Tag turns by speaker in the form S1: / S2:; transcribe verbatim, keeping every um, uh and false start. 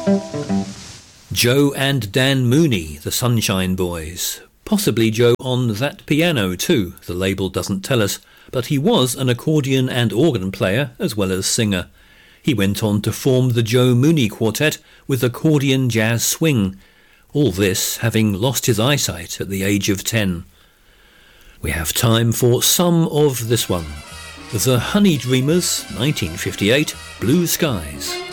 S1: Joe and Dan Mooney, the Sunshine Boys. Possibly Joe on that piano too, the label doesn't tell us, but he was an accordion and organ player as well as singer. He went on to form the Joe Mooney Quartet with accordion jazz swing, all this having lost his eyesight at the age of ten. We have time for some of this one. The Honey Dreamers, nineteen fifty-eight, Blue Skies.